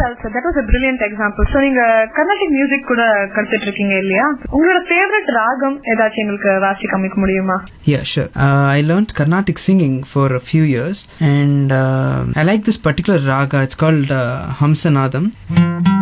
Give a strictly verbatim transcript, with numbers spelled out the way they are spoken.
Well sir, that was a brilliant example. So நீங்க Carnatic music கூட கத்துட்டு இருக்கீங்க இல்லையா? உங்களோட ஃபேவரட் ராகம் ஏதாச்சும் எங்களுக்கு வாசி காமிக்க முடியுமா? Yeah, sure. Uh, I learned Carnatic singing for a few years and uh, I like this particular raga. It's called uh, Hamsanadam.